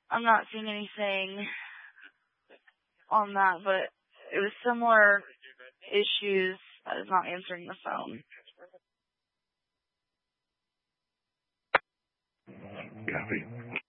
I'm not seeing anything on that, but it was similar issues. I was not answering the phone. Copy.